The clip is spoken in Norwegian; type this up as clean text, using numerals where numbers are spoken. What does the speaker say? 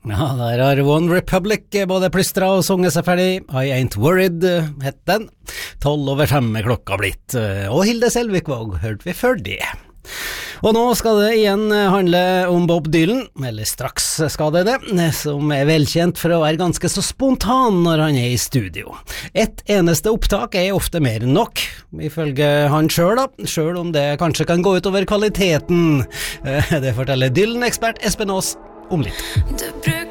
Ja, der har One Republic både plystra og sunget seg ferdig. I Ain't Worried het den. 5:12 er klokka blitt. Og Hilde Selvikvåg hørte vi før det. Og nå skal det igjen handle om Bob Dylan, eller straks skal det, som er velkjent for å være ganske så spontan når han er i studio. Et eneste opptak er ofte mer enn nok, ifølge han selv da, selv om det kanskje kan gå ut over kvaliteten. Det forteller Dylan-ekspert Espen Aas om litt.